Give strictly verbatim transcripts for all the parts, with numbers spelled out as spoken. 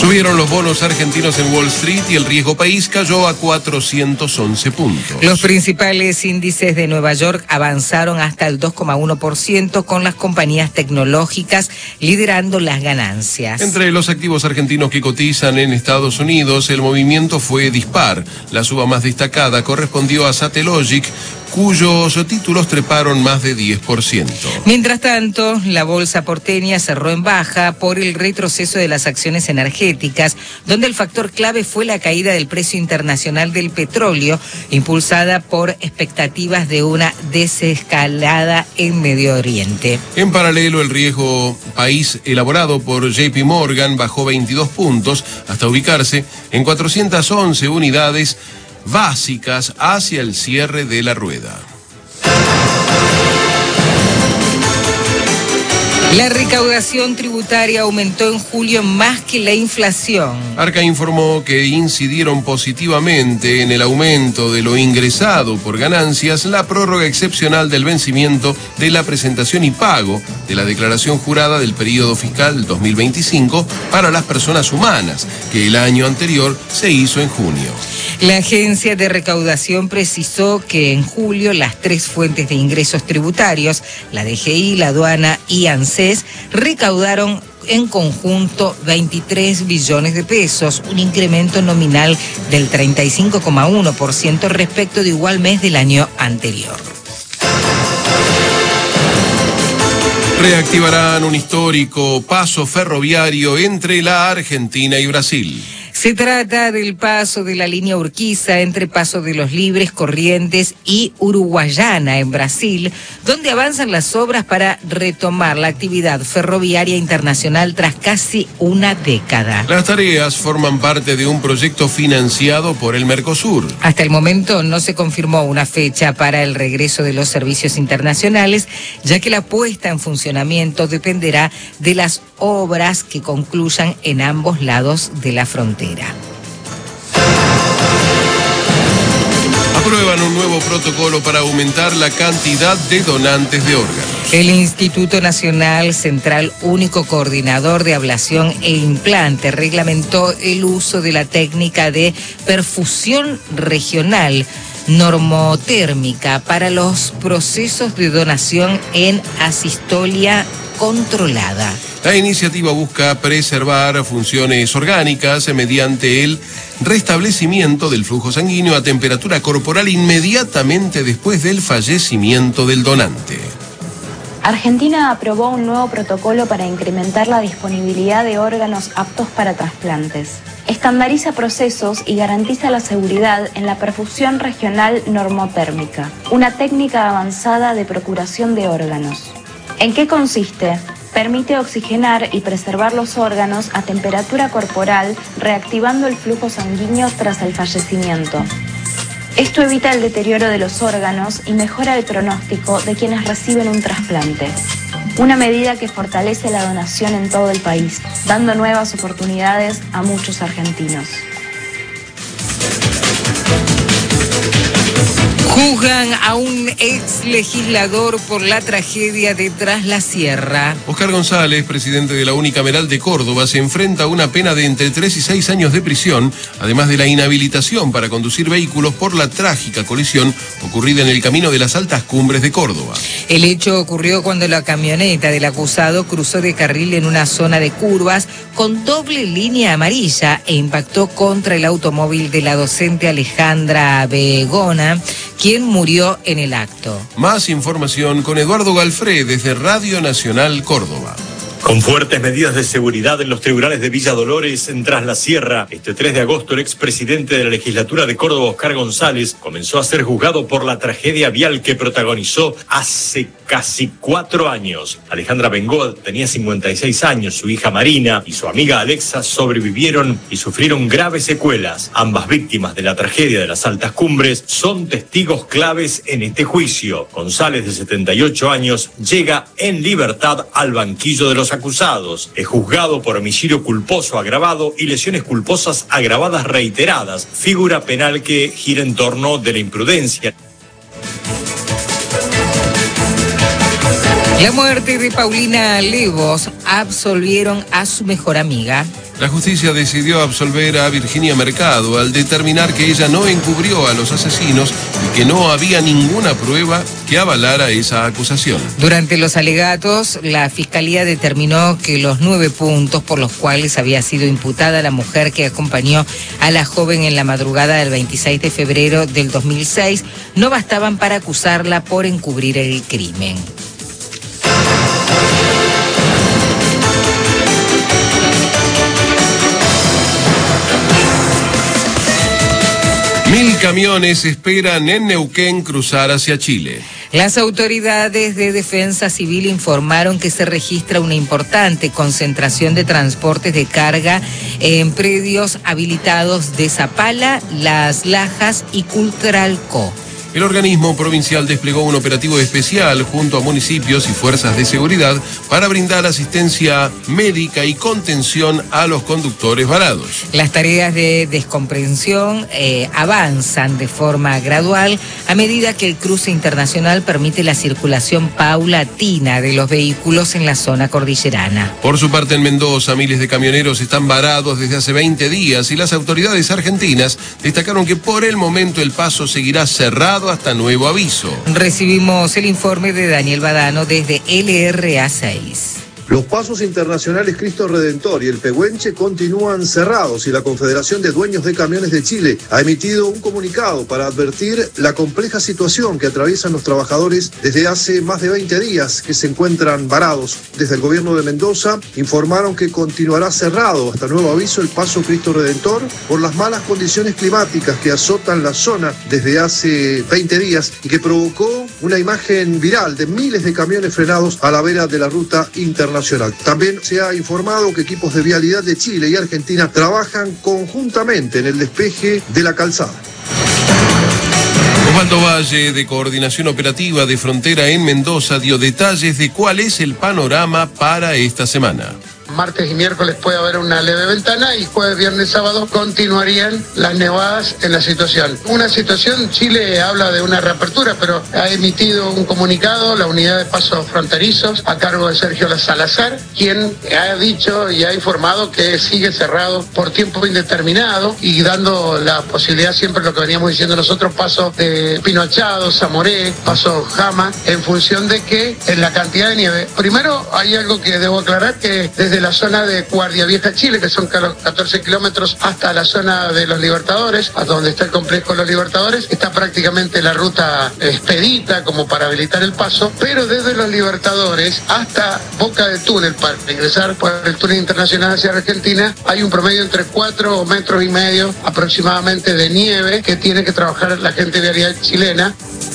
Subieron los bonos argentinos en Wall Street y el riesgo país cayó a cuatrocientos once puntos. Los principales índices de Nueva York avanzaron hasta el dos coma uno por ciento, con las compañías tecnológicas liderando las ganancias. Entre los activos argentinos que cotizan en Estados Unidos, el movimiento fue dispar. La suba más destacada correspondió a Satellogic, cuyos títulos treparon más de diez por ciento. Mientras tanto, la bolsa porteña cerró en baja por el retroceso de las acciones energéticas, donde el factor clave fue la caída del precio internacional del petróleo, impulsada por expectativas de una desescalada en Medio Oriente. En paralelo, el riesgo país elaborado por J P Morgan bajó veintidós puntos hasta ubicarse en cuatrocientas once unidades básicas hacia el cierre de la rueda. La recaudación tributaria aumentó en julio más que la inflación. Arca informó que incidieron positivamente en el aumento de lo ingresado por ganancias la prórroga excepcional del vencimiento de la presentación y pago de la declaración jurada del periodo fiscal dos mil veinticinco para las personas humanas, que el año anterior se hizo en junio. La agencia de recaudación precisó que en julio las tres fuentes de ingresos tributarios, la D G I, la aduana y ANSES, recaudaron en conjunto veintitrés billones de pesos, un incremento nominal del treinta y cinco coma uno por ciento respecto de igual mes del año anterior. Reactivarán un histórico paso ferroviario entre la Argentina y Brasil. Se trata del paso de la línea Urquiza entre Paso de los Libres, Corrientes y Uruguayana en Brasil, donde avanzan las obras para retomar la actividad ferroviaria internacional tras casi una década. Las tareas forman parte de un proyecto financiado por el Mercosur. Hasta el momento no se confirmó una fecha para el regreso de los servicios internacionales, ya que la puesta en funcionamiento dependerá de las obras que concluyan en ambos lados de la frontera. Aprueban un nuevo protocolo para aumentar la cantidad de donantes de órganos. El Instituto Nacional Central Único Coordinador de Ablación e Implante reglamentó el uso de la técnica de perfusión regional normotérmica para los procesos de donación en asistolia controlada. La iniciativa busca preservar funciones orgánicas mediante el restablecimiento del flujo sanguíneo a temperatura corporal inmediatamente después del fallecimiento del donante. Argentina aprobó un nuevo protocolo para incrementar la disponibilidad de órganos aptos para trasplantes. Estandariza procesos y garantiza la seguridad en la perfusión regional normotérmica, una técnica avanzada de procuración de órganos. ¿En qué consiste? Permite oxigenar y preservar los órganos a temperatura corporal, reactivando el flujo sanguíneo tras el fallecimiento. Esto evita el deterioro de los órganos y mejora el pronóstico de quienes reciben un trasplante. Una medida que fortalece la donación en todo el país, dando nuevas oportunidades a muchos argentinos. Juzgan a un ex legislador por la tragedia de Tras la Sierra. Oscar González, presidente de la Unicameral de Córdoba, se enfrenta a una pena de entre tres y seis años de prisión, además de la inhabilitación para conducir vehículos por la trágica colisión ocurrida en el camino de las Altas Cumbres de Córdoba. El hecho ocurrió cuando la camioneta del acusado cruzó de carril en una zona de curvas con doble línea amarilla e impactó contra el automóvil de la docente Alejandra Begona, quien murió en el acto. Más información con Eduardo Galfré desde Radio Nacional Córdoba. Con fuertes medidas de seguridad en los tribunales de Villa Dolores, en Tras la Sierra, este tres de agosto el expresidente de la legislatura de Córdoba, Oscar González, comenzó a ser juzgado por la tragedia vial que protagonizó hace casi cuatro años. Alejandra Bengoa tenía cincuenta y seis años, su hija Marina y su amiga Alexa sobrevivieron y sufrieron graves secuelas. Ambas víctimas de la tragedia de las Altas Cumbres son testigos claves en este juicio. González, de setenta y ocho años, llega en libertad al banquillo de los acusados. Es juzgado por homicidio culposo agravado y lesiones culposas agravadas reiteradas, figura penal que gira en torno de la imprudencia. La muerte de Paulina Levos absolvieron a su mejor amiga. La justicia decidió absolver a Virginia Mercado al determinar que ella no encubrió a los asesinos y que no había ninguna prueba que avalara esa acusación. Durante los alegatos, la Fiscalía determinó que los nueve puntos por los cuales había sido imputada la mujer que acompañó a la joven en la madrugada del veintiséis de febrero del dos mil seis no bastaban para acusarla por encubrir el crimen. Mil camiones esperan en Neuquén cruzar hacia Chile. Las autoridades de defensa civil informaron que se registra una importante concentración de transportes de carga en predios habilitados de Zapala, Las Lajas y Cultralcó. El organismo provincial desplegó un operativo especial junto a municipios y fuerzas de seguridad para brindar asistencia médica y contención a los conductores varados. Las tareas de descomprensión eh, avanzan de forma gradual a medida que el cruce internacional permite la circulación paulatina de los vehículos en la zona cordillerana. Por su parte, en Mendoza, miles de camioneros están varados desde hace veinte días y las autoridades argentinas destacaron que por el momento el paso seguirá cerrado hasta nuevo aviso. Recibimos el informe de Daniel Badano desde L R A seis. Los pasos internacionales Cristo Redentor y el Pehuenche continúan cerrados y la Confederación de Dueños de Camiones de Chile ha emitido un comunicado para advertir la compleja situación que atraviesan los trabajadores desde hace más de veinte días que se encuentran varados. Desde el gobierno de Mendoza informaron que continuará cerrado hasta nuevo aviso el paso Cristo Redentor por las malas condiciones climáticas que azotan la zona desde hace veinte días y que provocó una imagen viral de miles de camiones frenados a la vera de la ruta internacional. También se ha informado que equipos de vialidad de Chile y Argentina trabajan conjuntamente en el despeje de la calzada. Osvaldo Valle, de Coordinación Operativa de Frontera en Mendoza, dio detalles de cuál es el panorama para esta semana. Martes y miércoles puede haber una leve ventana y jueves, viernes, sábado continuarían las nevadas en la situación. Una situación, Chile habla de una reapertura, pero ha emitido un comunicado la unidad de pasos fronterizos a cargo de Sergio Salazar, quien ha dicho y ha informado que sigue cerrado por tiempo indeterminado y dando la posibilidad, siempre lo que veníamos diciendo nosotros, paso de Pinochado, Zamoré, paso Jama, en función de que en la cantidad de nieve. Primero hay algo que debo aclarar, que desde la zona de Guardia Vieja Chile, que son catorce kilómetros, hasta la zona de los Libertadores, hasta donde está el complejo de los Libertadores, está prácticamente la ruta expedita como para habilitar el paso, pero desde los Libertadores hasta Boca de Túnel, para ingresar por el túnel internacional hacia Argentina, hay un promedio entre cuatro metros y medio aproximadamente de nieve que tiene que trabajar la gente de vialidad chilena.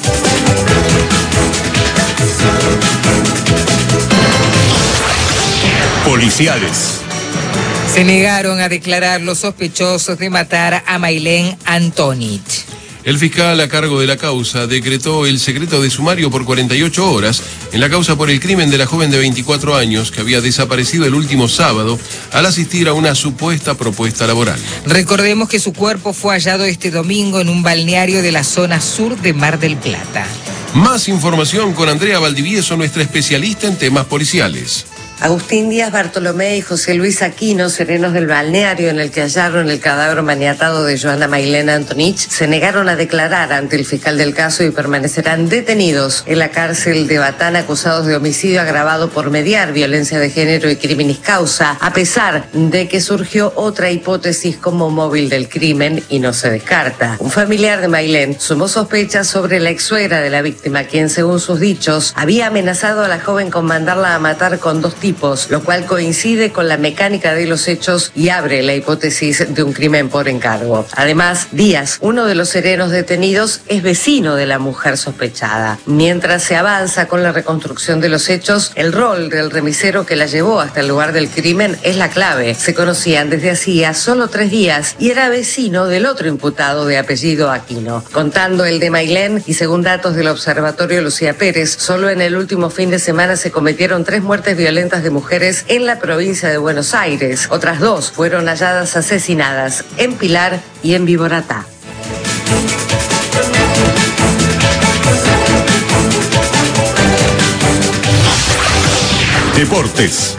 Policiales. Se negaron a declarar los sospechosos de matar a Maylén Antonich. El fiscal a cargo de la causa decretó el secreto de sumario por cuarenta y ocho horas en la causa por el crimen de la joven de veinticuatro años que había desaparecido el último sábado al asistir a una supuesta propuesta laboral. Recordemos que su cuerpo fue hallado este domingo en un balneario de la zona sur de Mar del Plata. Más información con Andrea Valdivieso, nuestra especialista en temas policiales. Agustín Díaz Bartolomé y José Luis Aquino, serenos del balneario en el que hallaron el cadáver maniatado de Joana Maylén Antonich, se negaron a declarar ante el fiscal del caso y permanecerán detenidos en la cárcel de Batán acusados de homicidio agravado por mediar violencia de género y criminis causa, a pesar de que surgió otra hipótesis como móvil del crimen y no se descarta. Un familiar de Maylén sumó sospechas sobre la ex-suegra de la víctima, quien según sus dichos había amenazado a la joven con mandarla a matar con dos tipos, lo cual coincide con la mecánica de los hechos y abre la hipótesis de un crimen por encargo. Además, Díaz, uno de los serenos detenidos, es vecino de la mujer sospechada. Mientras se avanza con la reconstrucción de los hechos, el rol del remisero que la llevó hasta el lugar del crimen es la clave. Se conocían desde hacía solo tres días y era vecino del otro imputado de apellido Aquino. Contando el de Maylén y según datos del Observatorio Lucía Pérez, solo en el último fin de semana se cometieron tres muertes violentas de mujeres en la provincia de Buenos Aires. Otras dos fueron halladas asesinadas en Pilar y en Viboratá. Deportes.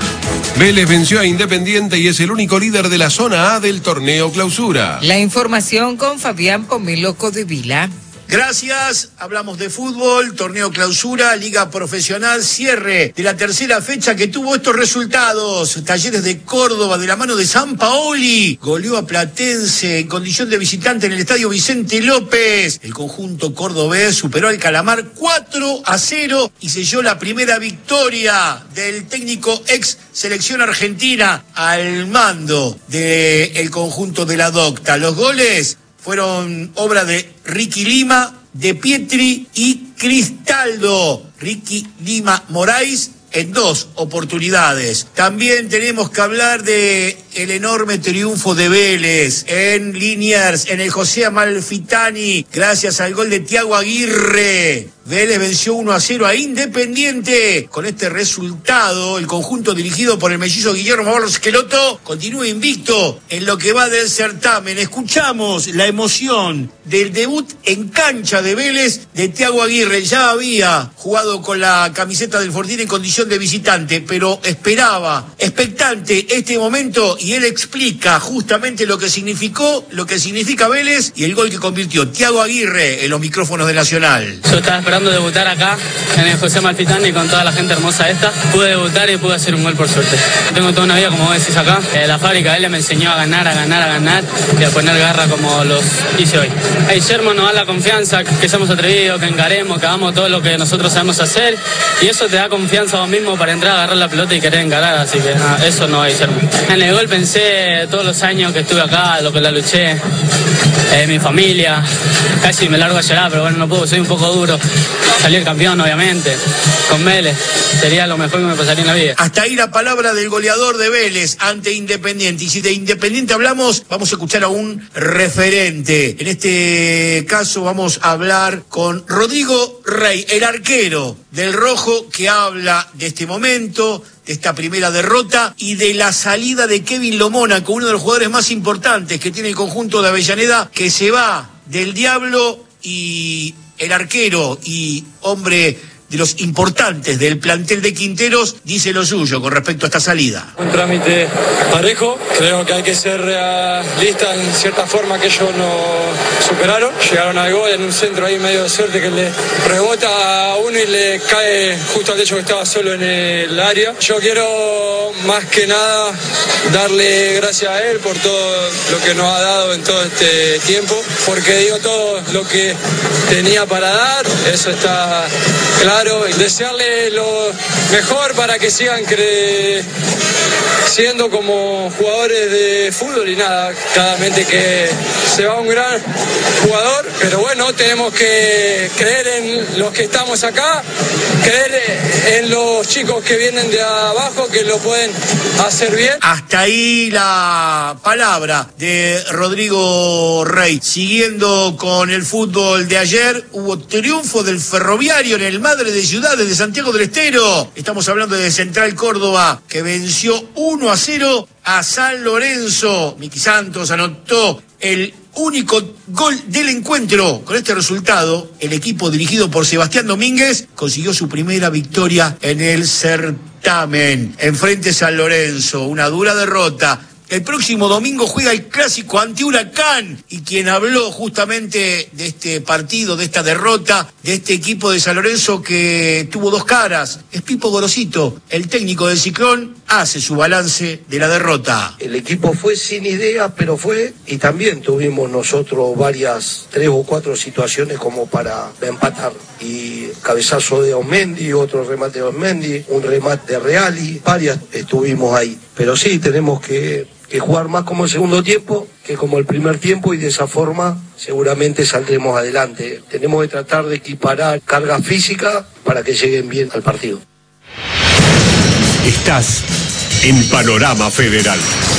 Vélez venció a Independiente y es el único líder de la zona A del torneo Clausura. La información con Fabián Pomelo Codevila. Gracias, hablamos de fútbol, torneo Clausura, Liga Profesional, cierre de la tercera fecha que tuvo estos resultados. Talleres de Córdoba, de la mano de Sampaoli, goleó a Platense en condición de visitante en el estadio Vicente López. El conjunto cordobés superó al Calamar cuatro a cero y selló la primera victoria del técnico ex selección argentina al mando del conjunto de la Docta. Los goles fueron obra de Ricky Lima, De Pietri y Cristaldo. Ricky Lima Moraes en dos oportunidades. También tenemos que hablar de el enorme triunfo de Vélez en Liniers, en el José Amalfitani, gracias al gol de Thiago Aguirre. Vélez venció uno a cero a Independiente. Con este resultado, el conjunto dirigido por el mellizo Guillermo Barros Esqueloto continúa invicto en lo que va del certamen. Escuchamos la emoción del debut en cancha de Vélez de Thiago Aguirre. Ya había jugado con la camiseta del Fortín en condición de visitante, pero esperaba, expectante este momento, y él explica justamente lo que significó, lo que significa Vélez y el gol que convirtió Thiago Aguirre en los micrófonos de Nacional. Yo estaba esperando debutar acá en el José Amalfitani con toda la gente hermosa esta. Pude debutar y pude hacer un gol por suerte. Tengo toda una vida, como vos decís acá. Eh, la fábrica él me enseñó a ganar, a ganar, a ganar y a poner garra como los hice hoy. Hey, Sherman nos da la confianza, que seamos atrevidos, que encaremos, que hagamos todo lo que nosotros sabemos hacer, y eso te da confianza a vos mismo para entrar a agarrar la pelota y querer encarar, así que ah, eso no hay Sherman. En el gol pensé todos los años que estuve acá, lo que la luché, eh, mi familia, casi me largo a llorar, pero bueno, no puedo, soy un poco duro. Salir campeón, obviamente, con Vélez, sería lo mejor que me pasaría en la vida. Hasta ahí la palabra del goleador de Vélez ante Independiente. Y si de Independiente hablamos, vamos a escuchar a un referente. En este caso vamos a hablar con Rodrigo Rey, el arquero del Rojo, que habla de este momento, de esta primera derrota y de la salida de Kevin Lomona, con uno de los jugadores más importantes que tiene el conjunto de Avellaneda, que se va del Diablo, y el arquero y hombre de los importantes del plantel de Quinteros dice lo suyo con respecto a esta salida. Un trámite parejo, creo que hay que ser realistas en cierta forma, que ellos no superaron, llegaron al gol en un centro ahí medio de suerte que le rebota a uno y le cae justo al techo que estaba solo en el área. Yo quiero más que nada darle gracias a él por todo lo que nos ha dado en todo este tiempo, porque dio todo lo que tenía para dar, eso está claro. Y desearle lo mejor para que sigan creciendo como jugadores de fútbol, y nada, claramente que se va un gran jugador, pero bueno, tenemos que creer en los que estamos acá, creer en los chicos que vienen de abajo, que lo pueden hacer bien. Hasta ahí la palabra de Rodrigo Rey. Siguiendo con el fútbol de ayer, hubo triunfo del Ferroviario en el Madre de Ciudades de Santiago del Estero. Estamos hablando de Central Córdoba, que venció uno a cero a San Lorenzo. Miki Santos anotó el único gol del encuentro. Con este resultado, el equipo dirigido por Sebastián Domínguez consiguió su primera victoria en el certamen. Enfrente San Lorenzo, una dura derrota. El próximo domingo juega el clásico ante Huracán, y quien habló justamente de este partido, de esta derrota, de este equipo de San Lorenzo que tuvo dos caras, es Pipo Gorosito, el técnico del Ciclón, hace su balance de la derrota. El equipo fue sin idea, pero fue, y también tuvimos nosotros varias, tres o cuatro situaciones como para empatar. Y cabezazo de Osmendi, otro remate de Osmendi, un remate de Reali, varias estuvimos ahí. Pero sí, tenemos que... que jugar más como el segundo tiempo que como el primer tiempo, y de esa forma seguramente saldremos adelante. Tenemos que tratar de equiparar carga física para que lleguen bien al partido. Estás en Panorama Federal.